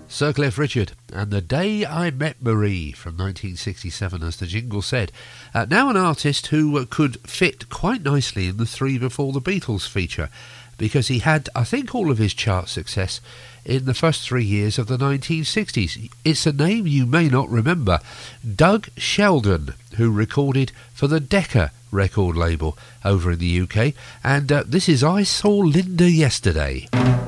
Sir Cliff Richard and The Day I Met Marie from 1967, as the jingle said. Now an artist who could fit quite nicely in the Three Before the Beatles feature, because he had, I think, all of his chart success in the first 3 years of the 1960s. It's a name you may not remember. Doug Sheldon, who recorded for the Decca record label over in the UK. And this is I Saw Linda Yesterday.